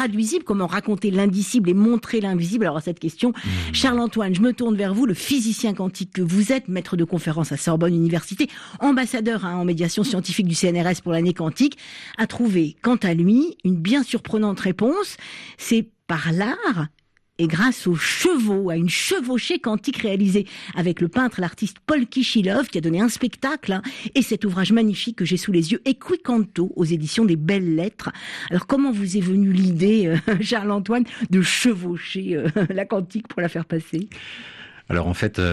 traduisible, comment raconter l'indicible et montrer l'invisible. Alors à cette question, Charles-Antoine, je me tourne vers vous, le physicien quantique que vous êtes, maître de conférence à Sorbonne Université, ambassadeur en médiation scientifique du CNRS pour l'année quantique, a trouvé, quant à lui, une bien surprenante réponse. C'est par l'art et grâce aux chevaux, à une chevauchée quantique réalisée avec le peintre, l'artiste Paul Kishilov, qui a donné un spectacle, et cet ouvrage magnifique que j'ai sous les yeux, Equicanto, aux éditions des Belles Lettres. Alors, comment vous est venue l'idée, Charles-Antoine, de chevaucher la quantique pour la faire passer ? Alors en fait,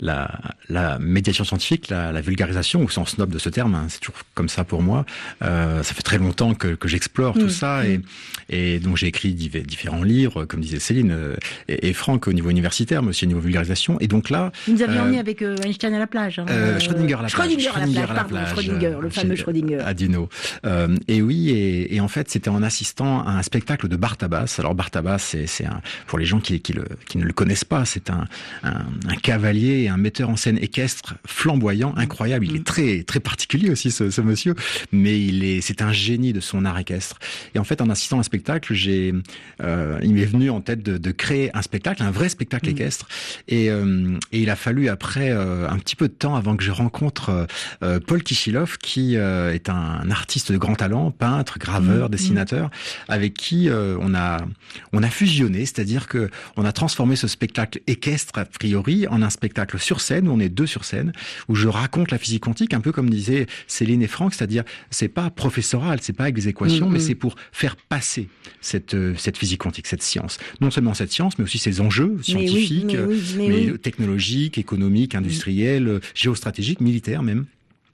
la médiation scientifique, la vulgarisation, au sens noble de ce terme, c'est toujours comme ça pour moi. Ça fait très longtemps que j'explore tout ça, et donc j'ai écrit différents livres, comme disait Céline et Franck, au niveau universitaire, mais aussi au niveau vulgarisation. Et donc là, vous nous aviez emmené avec Einstein à la plage. Schrödinger à la plage. Schrödinger, le fameux Schrödinger. À Dino. Et oui, et en fait, c'était en assistant à un spectacle de Bartabas. Alors Bartabas, c'est pour les gens qui ne le connaissent pas, c'est un cavalier et un metteur en scène équestre flamboyant, incroyable. Il est très très particulier aussi ce monsieur, mais c'est un génie de son art équestre. Et en fait, en assistant à un spectacle, il m'est venu en tête de créer un spectacle, un vrai spectacle équestre. Et il a fallu après un petit peu de temps avant que je rencontre Paul Kishilov, qui est un artiste de grand talent, peintre, graveur, dessinateur, avec qui on a fusionné, c'est-à-dire que on a transformé ce spectacle équestre a priori en un spectacle sur scène, où on est deux sur scène, où je raconte la physique quantique, un peu comme disaient Céline et Franck, c'est-à-dire c'est pas professoral, c'est pas avec des équations, mais c'est pour faire passer cette physique quantique, cette science. Non seulement cette science, mais aussi ses enjeux scientifiques, mais technologiques, économiques, industriels, géostratégiques, militaires même,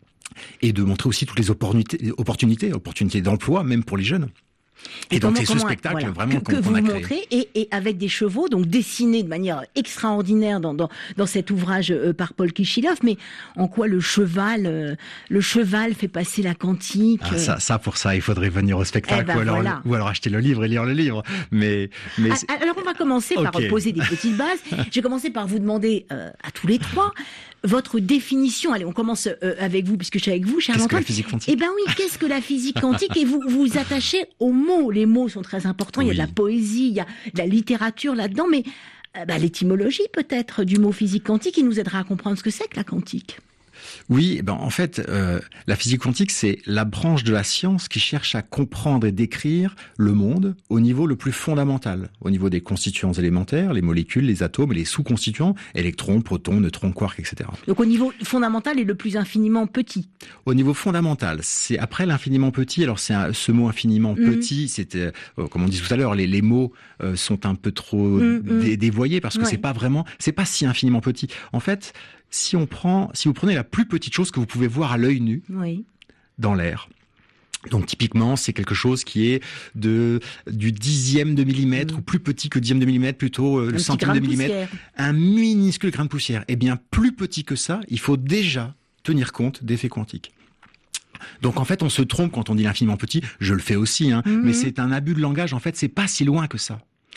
et de montrer aussi toutes les opportunités d'emploi, même pour les jeunes. Et donc c'est ce spectacle vraiment que vous montrez, et avec des chevaux, donc dessinés de manière extraordinaire dans cet ouvrage par Paul Kishilov. Mais en quoi le cheval fait passer la quantique? Pour ça, il faudrait venir au spectacle, ou alors acheter le livre et lire le livre. Mais alors on va commencer par poser des petites bases. Je vais commencer par vous demander à tous les trois votre définition. Allez, on commence avec vous, puisque je suis avec vous, Charles-Antoine. Qu'est-ce que la physique quantique ? Eh ben oui, qu'est-ce que la physique quantique ? Et vous vous attachez aux mots. Les mots sont très importants. Il y a de la poésie, il y a de la littérature là-dedans, mais l'étymologie peut-être du mot physique quantique, il nous aidera à comprendre ce que c'est que la quantique. Oui, en fait, la physique quantique, c'est la branche de la science qui cherche à comprendre et décrire le monde au niveau le plus fondamental, au niveau des constituants élémentaires, les molécules, les atomes et les sous-constituants, électrons, protons, neutrons, quarks, etc. Donc au niveau fondamental et le plus infiniment petit. Au niveau fondamental, c'est après l'infiniment petit. Alors ce mot infiniment petit, c'était, comme on dit tout à l'heure, les mots sont un peu trop dévoyés, parce que c'est pas si infiniment petit. En fait, si vous prenez la plus petite chose que vous pouvez voir à l'œil nu dans l'air, donc typiquement c'est quelque chose qui est du dixième de millimètre, ou plus petit que dixième de millimètre, plutôt le centième de millimètre, un minuscule grain de poussière. Eh bien, plus petit que ça, il faut déjà tenir compte d'effets quantiques. Donc en fait, on se trompe quand on dit l'infiniment petit. Je le fais aussi, mais c'est un abus de langage. En fait, c'est pas si loin que ça.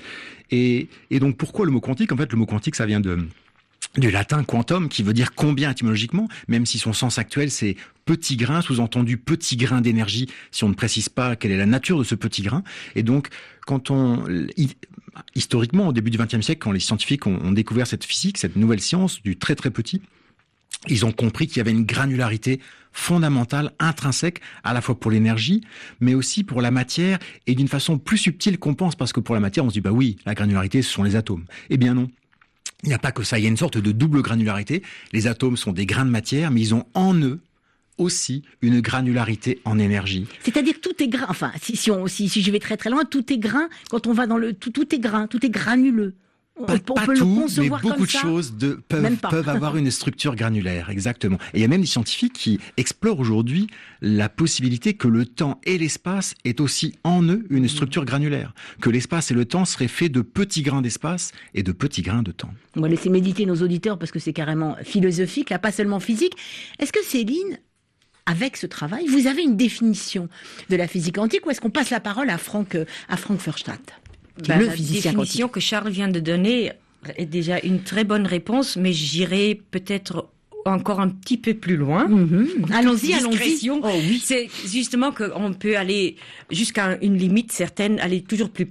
Et donc pourquoi le mot quantique ? En fait, le mot quantique, ça vient du latin quantum, qui veut dire combien étymologiquement, même si son sens actuel c'est petit grain, sous-entendu petit grain d'énergie, si on ne précise pas quelle est la nature de ce petit grain. Et donc, historiquement, au début du XXe siècle, quand les scientifiques ont découvert cette physique, cette nouvelle science du très très petit, ils ont compris qu'il y avait une granularité fondamentale, intrinsèque, à la fois pour l'énergie, mais aussi pour la matière, et d'une façon plus subtile qu'on pense, parce que pour la matière, on se dit, oui, la granularité, ce sont les atomes. Eh bien non. Il n'y a pas que ça, il y a une sorte de double granularité. Les atomes sont des grains de matière, mais ils ont en eux aussi une granularité en énergie. C'est-à-dire tout est grain. Enfin, si je vais très très loin, tout est grain. Quand on va dans tout est grain, tout est granuleux. Pas tout, mais beaucoup de choses peuvent avoir une structure granulaire, exactement. Et il y a même des scientifiques qui explorent aujourd'hui la possibilité que le temps et l'espace aient aussi en eux une structure granulaire. Que l'espace et le temps seraient faits de petits grains d'espace et de petits grains de temps. On va laisser méditer nos auditeurs parce que c'est carrément philosophique, là, pas seulement physique. Est-ce que Céline, avec ce travail, vous avez une définition de la physique quantique, ou est-ce qu'on passe la parole à Franck Furstadt ? La définition que Charles vient de donner est déjà une très bonne réponse, mais j'irai peut-être encore un petit peu plus loin. Allons-y. C'est justement qu'on peut aller jusqu'à une limite certaine, aller toujours plus